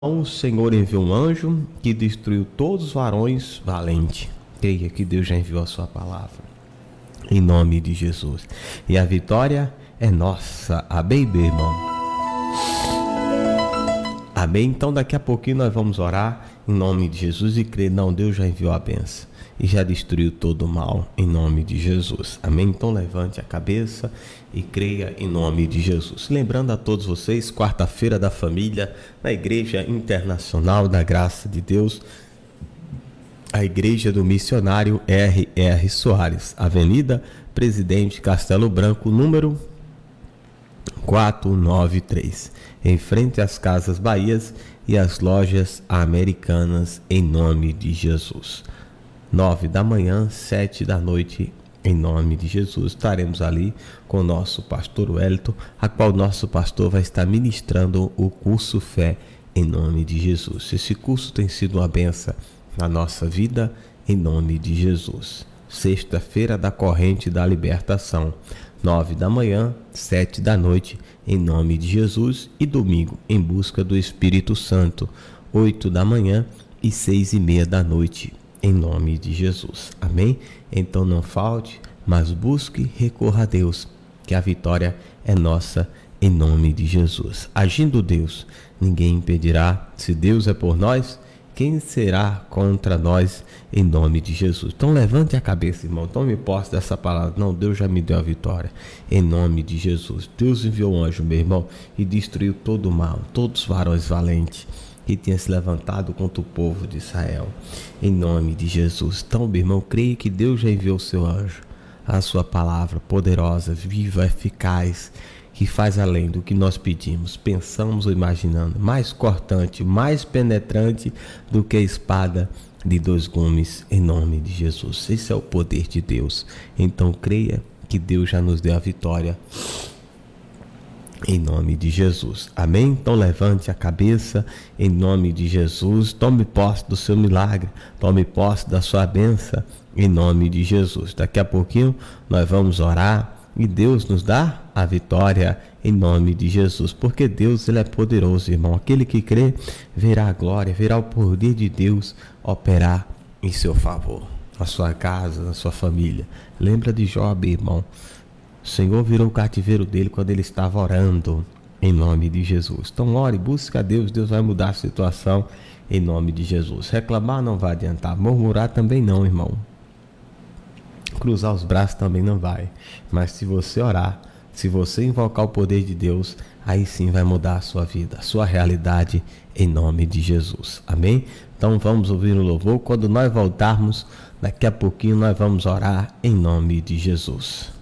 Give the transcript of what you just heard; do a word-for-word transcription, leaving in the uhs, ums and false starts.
O Senhor enviou um anjo que destruiu todos os varões valentes. Creia que Deus já enviou a sua palavra. Em nome de Jesus. E a vitória é nossa. Amém, meu irmão? Amém? Então daqui a pouquinho nós vamos orar em nome de Jesus e crer. Não, Deus já enviou a bênção e já destruiu todo o mal em nome de Jesus. Amém? Então levante a cabeça e creia em nome de Jesus. Lembrando a todos vocês, quarta-feira da família, na Igreja Internacional da Graça de Deus, a Igreja do Missionário R R Soares, Avenida Presidente Castelo Branco, número quatrocentos e noventa e três, em frente às Casas Bahias e às lojas americanas, em nome de Jesus. Nove da manhã, sete da noite, em nome de Jesus. Estaremos ali com o nosso pastor Wellington, a qual nosso pastor vai estar ministrando o curso Fé, em nome de Jesus. Esse curso tem sido uma benção na nossa vida, em nome de Jesus. Sexta-feira da Corrente da Libertação, nove da manhã, sete da noite, em nome de Jesus. E domingo, Em Busca do Espírito Santo, oito da manhã e seis e meia da noite, em nome de Jesus. Amém? Então não falte, mas busque e recorra a Deus, que a vitória é nossa, em nome de Jesus. Agindo Deus, ninguém impedirá. Se Deus é por nós, quem será contra nós, em nome de Jesus? Então levante a cabeça, irmão. Tome posse dessa palavra. Não, Deus já me deu a vitória, em nome de Jesus. Deus enviou um anjo, meu irmão, e destruiu todo o mal, todos os varões valentes que tinha se levantado contra o povo de Israel, em nome de Jesus. Então, meu irmão, creia que Deus já enviou o seu anjo, a sua palavra poderosa, viva, eficaz, que faz além do que nós pedimos, pensamos ou imaginando, mais cortante, mais penetrante do que a espada de dois gumes, em nome de Jesus. Esse é o poder de Deus. Então creia que Deus já nos deu a vitória, em nome de Jesus. Amém? Então levante a cabeça, em nome de Jesus. Tome posse do seu milagre, tome posse da sua bênção, em nome de Jesus. Daqui a pouquinho nós vamos orar e Deus nos dá a vitória, em nome de Jesus, porque Deus, ele é poderoso, irmão. Aquele que crê verá a glória, verá o poder de Deus operar em seu favor, na sua casa, na sua família. Lembra de Job, irmão. O Senhor virou o cativeiro dele quando ele estava orando, em nome de Jesus. Então ore, busque a Deus, Deus vai mudar a situação, em nome de Jesus. Reclamar não vai adiantar, murmurar também não, irmão. Cruzar os braços também não vai. Mas se você orar, se você invocar o poder de Deus, aí sim vai mudar a sua vida, a sua realidade, em nome de Jesus. Amém? Então vamos ouvir o louvor. Quando nós voltarmos, daqui a pouquinho nós vamos orar, em nome de Jesus.